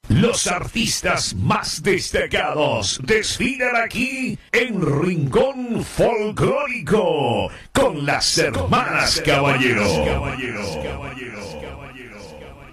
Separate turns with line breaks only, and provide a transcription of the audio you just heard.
Los artistas más destacados desfilan aquí en Rincón Folclórico con las hermanas Caballero.